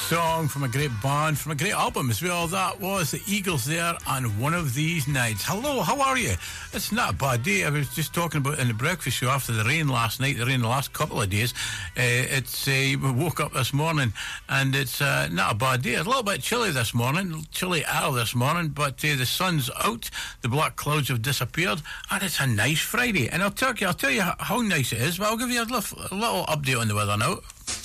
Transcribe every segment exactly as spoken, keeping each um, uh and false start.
song from a great band, from a great album as well. That was the Eagles there, and One of These Nights. Hello, how are you? It's not a bad day. I was just talking about in the breakfast show after the rain last night, the rain the last couple of days. Uh, it's uh, we woke up this morning and it's uh, not a bad day. It's a little bit chilly this morning, chilly air this morning, but uh, the sun's out, the black clouds have disappeared, and it's a nice Friday. And I'll tell you, I'll tell you how, how nice it is, but I'll give you a little, a little update on the weather now.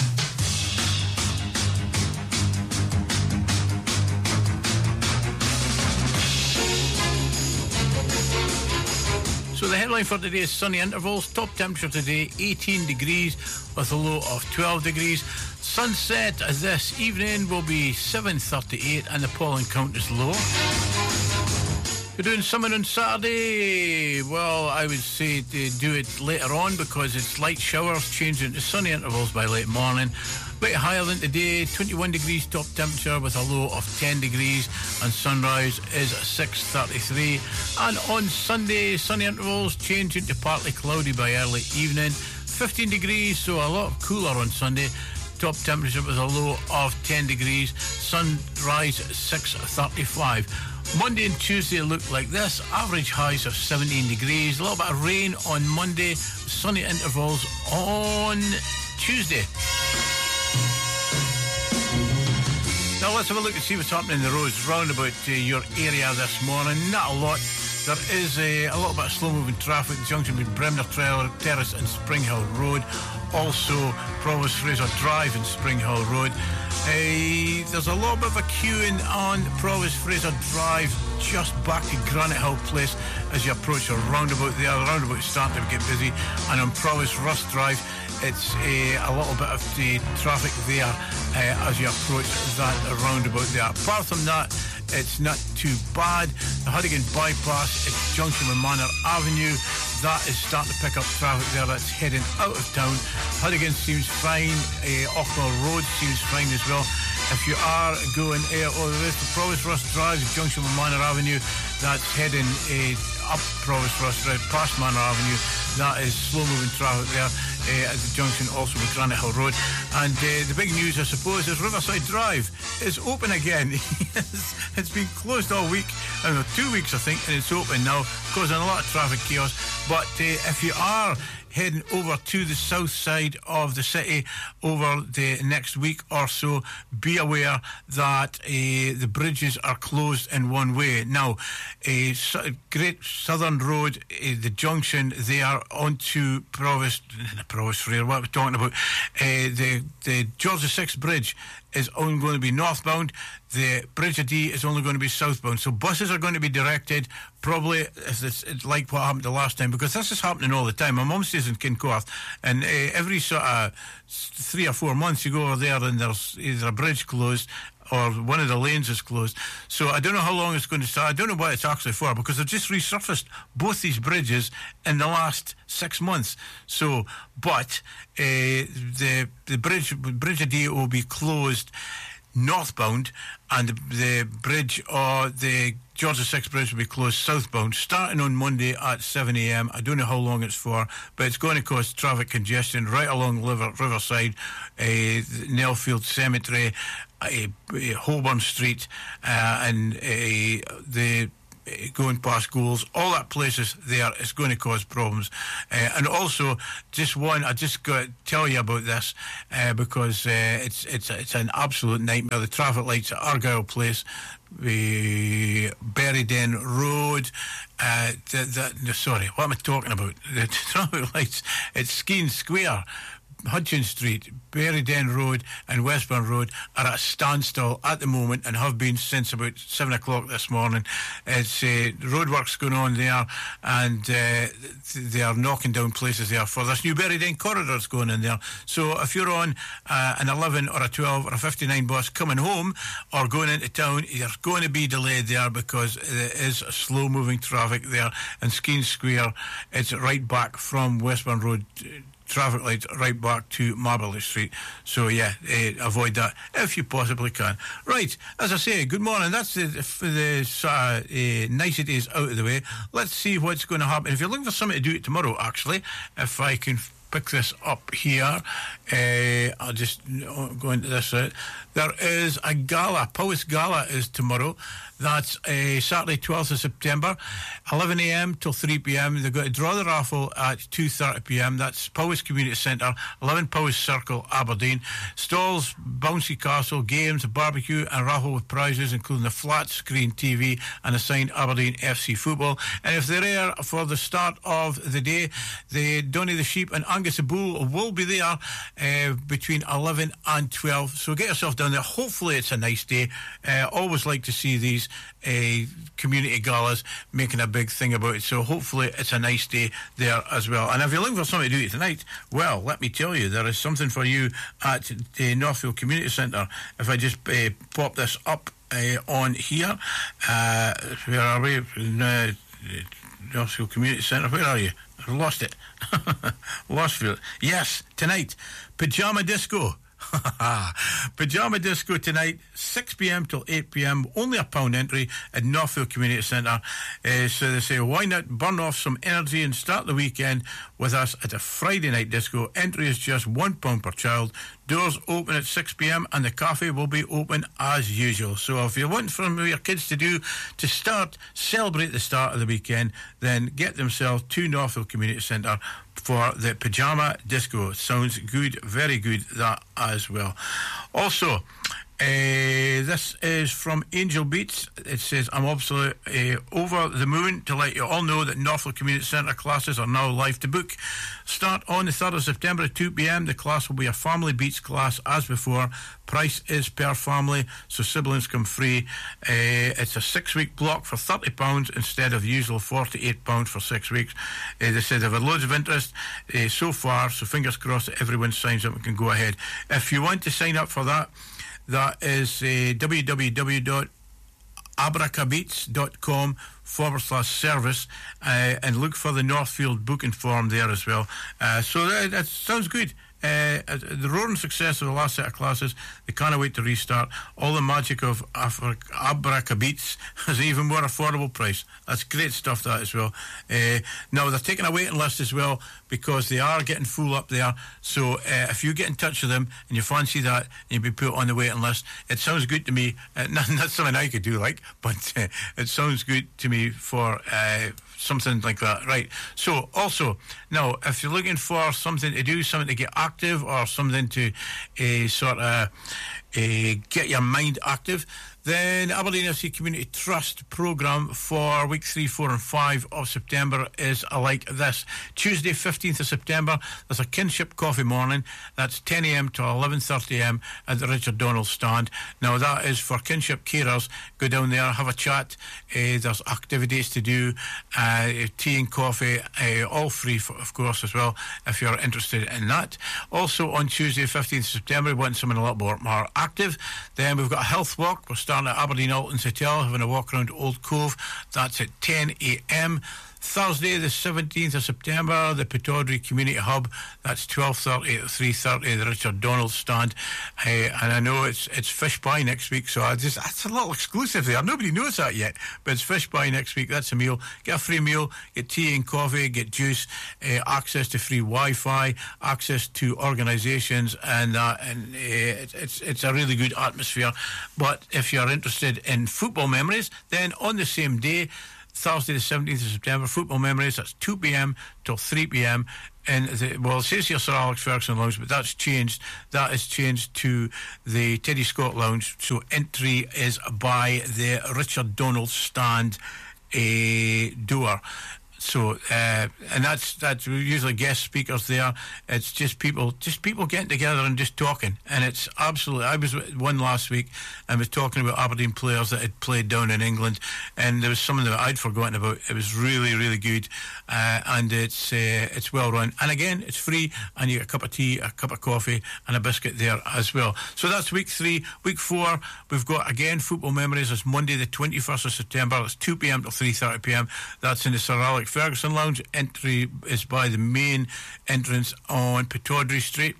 So the headline for today is sunny intervals. Top temperature today eighteen degrees with a low of twelve degrees. Sunset this evening will be seven thirty-eight and the pollen count is low. You're doing something on Saturday? Well, I would say to do it later on because it's light showers changing to sunny intervals by late morning. Bit higher than today, twenty-one degrees top temperature with a low of ten degrees, and sunrise is six thirty-three. And on Sunday, sunny intervals changing to partly cloudy by early evening, fifteen degrees, so a lot cooler on Sunday. Top temperature with a low of ten degrees, sunrise six thirty-five. Monday and Tuesday look like this. Average highs of seventeen degrees. A little bit of rain on Monday. Sunny intervals on Tuesday. Now let's have a look and see what's happening in the roads round about uh, your area this morning. Not a lot. There is a, a little bit of slow-moving traffic. The junction between Bremner Terrace and Spring Hill Road. Also, Provost Fraser Drive and Spring Hill Road. Uh, there's a little bit of a queuing on Provost Fraser Drive just back to Granite Hill Place as you approach a roundabout there. The roundabout is starting to get busy. And on Provost Rust Drive, it's a, a little bit of the traffic there uh, as you approach that roundabout there. Apart from that, it's not too bad. The Huddigan bypass, it's junction with Manor Avenue. That is starting to pick up traffic there. That's heading out of town. Huddigan seems fine. Uh, Auckland Road seems fine as well. If you are going uh, oh, there's the Provost Rust Drive, the junction with Manor Avenue. That's heading uh, up Provost Rust Drive, past Manor Avenue. That is slow-moving traffic there uh, at the junction, also with Granite Hill Road. And uh, the big news, I suppose, is Riverside Drive is open again. it's, it's been closed all week, I don't know, two weeks I think, and it's open now, causing a lot of traffic chaos. But uh, if you are heading over to the south side of the city over the next week or so, be aware that uh, the bridges are closed in one way. Now, a uh, Great Southern Road, uh, the junction there onto Provost, Provost Frere, what are we talking about? Uh, the, the George the Sixth Bridge is only going to be northbound. The Bridge of Dee is only going to be southbound. So buses are going to be directed, probably, if it's, it's like what happened the last time, because this is happening all the time. My mum stays in Kincorth, and uh, every sort of three or four months you go over there and there's either a bridge closed or one of the lanes is closed. So I don't know how long it's going to start. I don't know what it's actually for, because they've just resurfaced both these bridges in the last six months. So, but uh, the the bridge Bridge of Dee will be closed northbound, and the, the bridge or the George the Sixth Bridge will be closed southbound, starting on Monday at seven a.m. I don't know how long it's for, but it's going to cause traffic congestion right along River, Riverside, uh, Nellfield Cemetery, uh, uh, Holborn Street, uh, and uh, the going past Goals, all that places there is going to cause problems. Uh, and also, just one, I just got to tell you about this uh, because uh, it's it's it's an absolute nightmare. The traffic lights at Argyle Place, the Berryden Road, uh, the, the, sorry, what am I talking about? The traffic lights at Skene Square, Hudson Street, Berryden Road and Westbourne Road are at a standstill at the moment and have been since about seven o'clock this morning. It's uh, roadworks going on there, and uh, they are knocking down places there for this new Berryden corridor going in there. So if you're on uh, an eleven or a twelve or a fifty-nine bus coming home or going into town, you're going to be delayed there because there is slow moving traffic there. And Skene Square, it's right back from Westbourne Road, traffic lights right back to Marlborough Street. So yeah, uh, avoid that if you possibly can. Right, as I say, good morning. That's the, the uh, uh, niceties out of the way. Let's see what's going to happen. If you're looking for something to do tomorrow, actually, if I can pick this up here. Uh, I'll just go into this route. There is a gala. Powys Gala is tomorrow. That's uh, Saturday, twelfth of September, eleven a.m. till three p.m. They're going to draw the raffle at two thirty p.m. That's Powys Community Centre, eleven Powys Circle, Aberdeen. Stalls, bouncy castle, games, a barbecue and raffle with prizes, including a flat screen T V and a signed Aberdeen F C football. And if they're there for the start of the day, the Donny the Sheep and Angus the Bull will be there uh, between eleven and twelve. So get yourself down there. Hopefully it's a nice day. Uh, always like to see these uh, community galas making a big thing about it. So hopefully it's a nice day there as well. And if you're looking for something to do tonight, well, let me tell you, there is something for you at the Northfield Community Centre. If I just uh, pop this up uh, on here, uh, where are we? Uh, Northfield Community Centre, where are you? I've lost it. Lost it. Yes, tonight, Pyjama Disco. Pyjama Disco tonight, six p.m. till eight p.m. Only a pound entry at Northfield Community Centre. Uh, so they say, why not burn off some energy and start the weekend with us at a Friday night disco? Entry is just one pound per child. Doors open at six p.m. and the cafe will be open as usual. So if you want for your kids to do to start, celebrate the start of the weekend, then get themselves to Northfield Community Centre for the Pyjama Disco. Sounds good, very good, that as well. Also, Uh, this is from Angel Beats. It says, I'm absolutely uh, over the moon to let you all know that Northfield Community Centre classes are now live to book. Start on the third of September at two p.m. The class will be a family beats class as before. Price is per family, so siblings come free. Uh, it's a six-week block for thirty pounds instead of the usual forty-eight pounds for six weeks. Uh, they said they've had loads of interest uh, so far, so fingers crossed that everyone signs up and can go ahead. If you want to sign up for that, that is uh, www.abracabeats.com forward slash service uh, and look for the Northfield booking form there as well. Uh, so that, that sounds good. Uh, the roaring success of the last set of classes, they can't wait to restart. All the magic of Afri- Abracabeats has an even more affordable price. That's great stuff, that as well. Uh, now, they're taking a waiting list as well because they are getting full up there. So uh, if you get in touch with them and you fancy that and you'll be put on the waiting list, it sounds good to me. Uh, not, not something I could do, like, but uh, it sounds good to me for uh, something like that. Right. So, also, now, if you're looking for something to do, something to get active or something to uh, sort of uh, get your mind active, then Aberdeen F C Community Trust programme for week three, four and five of September is like this. Tuesday, fifteenth of September, there's a kinship coffee morning. That's ten a.m. to eleven thirty a.m. at the Richard Donald stand. Now, that is for kinship carers. Go down there, have a chat. Uh, there's activities to do, uh, tea and coffee, uh, all free, for, of course, as well, if you're interested in that. Also, on Tuesday, fifteenth of September, we want someone a little more, more active. Then we've got a health walk. We're starting at Aberdeen Alton's Hotel, having a walk around Old Cove. That's at ten a.m. Thursday, the seventeenth of September, the Pittodrie Community Hub. That's twelve thirty to three thirty, the Richard Donald stand. Uh, and I know it's it's fish pie next week, so I just that's a little exclusive there. Nobody knows that yet, but it's fish pie next week. That's a meal. Get a free meal, get tea and coffee, get juice, uh, access to free Wi-Fi, access to organisations, and that. And uh, it's, it's it's a really good atmosphere. But if you're interested in football memories, then on the same day, Thursday the seventeenth of September, football memories, that's two p.m. till three p.m. in the, well, it says here Sir Alex Ferguson Lounge, but that's changed. That is changed to the Teddy Scott Lounge. So entry is by the Richard Donald stand uh, door. So, uh, and that's that's usually guest speakers there. It's just people, just people getting together and just talking. And it's absolutely. I was at one last week and was talking about Aberdeen players that had played down in England, and there was something that I'd forgotten about. It was really, really good, uh, and it's uh, it's well run. And again, it's free, and you get a cup of tea, a cup of coffee, and a biscuit there as well. So that's week three. Week four, we've got again football memories. It's Monday, the twenty-first of September. It's two p.m. till three thirty p.m. That's in the Sir Alex Ferguson Lounge. Entry is by the main entrance on Pittodrie Street.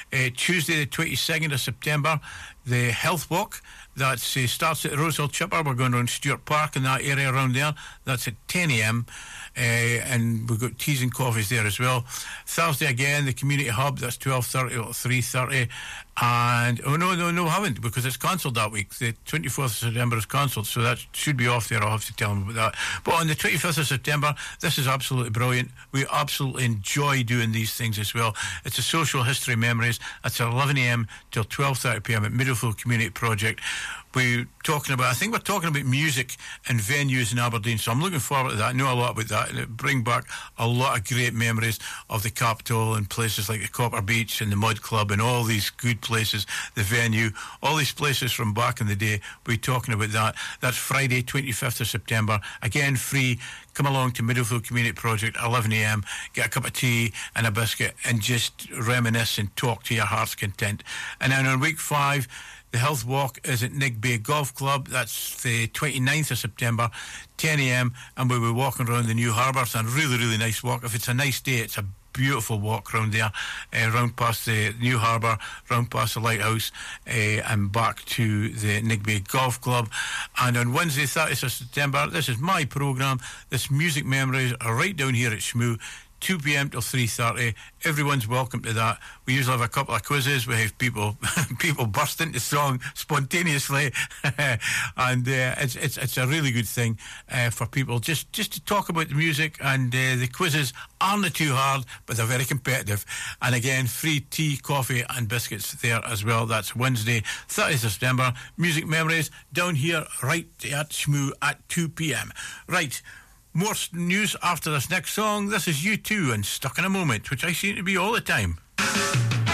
Uh, Tuesday the twenty-second of September, the Health Walk. That uh, starts at the Rosehill Chipper. We're going around Stewart Park and that area around there. That's at ten a.m. Uh, and we've got teas and coffees there as well. Thursday again, the Community Hub. That's twelve thirty or three thirty. And, oh no, no, no, haven't, because it's cancelled that week. The twenty-fourth of September is cancelled, so that should be off there. I'll have to tell them about that. But on the twenty-fifth of September, this is absolutely brilliant. We absolutely enjoy doing these things as well. It's a social history memories. It's at eleven a.m. till twelve thirty p.m. at Middlefield Community Project. We're talking about, I think we're talking about music and venues in Aberdeen, so I'm looking forward to that. I know a lot about that, and it bring back a lot of great memories of the Capitol and places like the Copper Beach and the Mud Club and all these good places, the venue, all these places from back in the day. We're talking about that. That's Friday, twenty-fifth of September. Again, free. Come along to Middlefield Community Project, eleven a.m, get a cup of tea and a biscuit and just reminisce and talk to your heart's content. And then on week five, the Health Walk is at Nig Bay Golf Club. That's the twenty-ninth of September, ten a.m, and we'll be walking around the New Harbour. It's a really, really nice walk. If it's a nice day, it's a beautiful walk round there, uh, round past the New Harbour, round past the Lighthouse, uh, and back to the Nig Bay Golf Club. And on Wednesday, thirtieth of September, this is my programme. This Music Memories are right down here at Shmoo, two p.m. till three thirty. Everyone's welcome to that. We usually have a couple of quizzes. We have people people burst into song spontaneously, and uh, it's it's it's a really good thing uh, for people just just to talk about the music. And uh, the quizzes aren't too hard, but they're very competitive. And again, free tea, coffee, and biscuits there as well. That's Wednesday, thirtieth of September. Music Memories down here right at Shmoo at two p.m. Right. More news after this next song. This is U two and Stuck in a Moment, which I seem to be all the time.